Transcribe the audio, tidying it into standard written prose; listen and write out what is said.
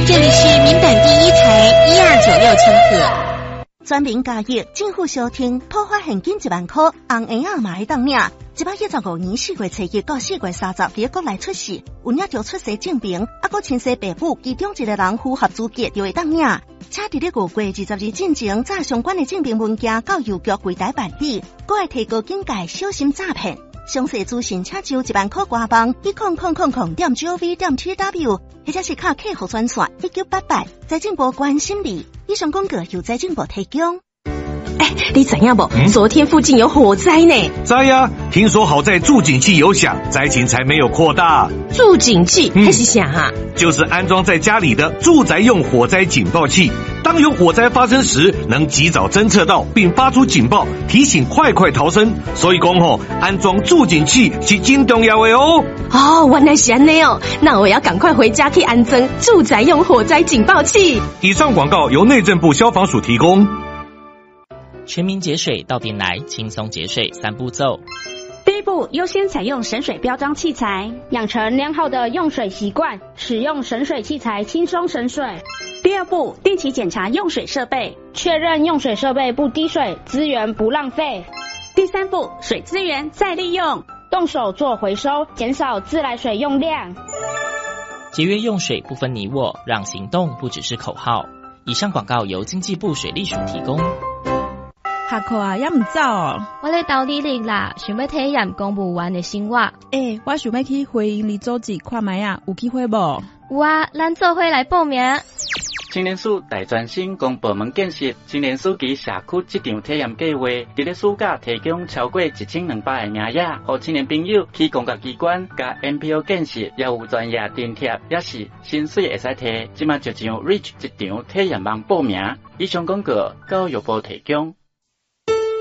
这里是民版第一台1296千赫。全民加益，政府小厅普发现金1万块，红婴仔嘛会当领。115年4月初1到4月30日，国内出世，有领着出生证明，还佫亲生父母，其中一个人符合资格就会当领。且伫咧5月20日进前，将相关的证明文件到邮局柜台办理，佫会提高警戒，小心诈骗。详细资讯请上1万块官网10000.gov.tw， 或者是卡客服专线1988，财政部关心你。以上广告由财政部提供。 你知影不？昨天附近有火灾呢。 知呀，听说好在助警器有响，灾情才没有扩大。 助警器那是啥啊？ 就是安装在家里的住宅用火灾警报器。当有火灾发生时，能及早侦测到并发出警报，提醒快逃生。所以讲安装助警器是真重要的哦。 原来是这样哦，那我要赶快回家去安装住宅用火灾警报器。 以上广告由内政部消防署提供。 全民节水到店来，轻松节水3步骤。 第一步，优先采用省水标章器材，养成良好的用水习惯，使用省水器材轻松省水。第二步，定期检查用水设备，确认用水设备不滴水，资源不浪费。第三步，水资源再利用，动手做回收，减少自来水用量。 节约用水不分你我，让行动不只是口号。以上广告由经济部水利署提供。 下课啊，也唔走哦。 我咧斗理力啦，想要体验公务员的生活。 我想要去回营里组织看卖啊，有机会无？ 有啊，咱做伙来报名。 青年署大专生公部门建设青年署及社区这场体验计划，伫咧暑假提供超过1200个名额，予青年朋友去公家机关甲 NPO 建设，也有专业津贴，也是薪水会使摕。即马就上 Reach 这场体验网报名。以上广告教育部提供。